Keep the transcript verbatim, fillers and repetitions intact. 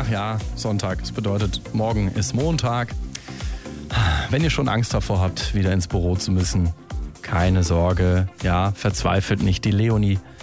ja, Sonntag. Das bedeutet, morgen ist Montag. Wenn ihr schon Angst davor habt, wieder ins Büro zu müssen, keine Sorge. Ja, verzweifelt nicht. Die Leonie